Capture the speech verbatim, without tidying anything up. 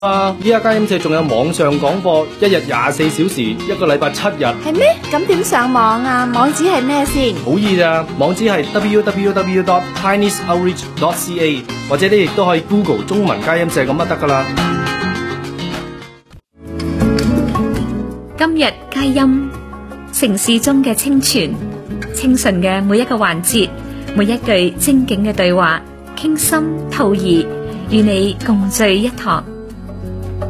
啊！依家佳音社仲有網上廣播，一日廿四小時，一個禮拜七日。 係咩？咁點上網啊？網址係咩先？ 好易咋，網址係 double-u double-u double-u dot chinese outreach dot c a， 或者你亦都可以 Google 中文佳音社咁就得噶啦。 今日佳音，城市中嘅清泉，清純嘅每一個環節，每一句精警嘅對話，傾心吐意，與你共聚一堂。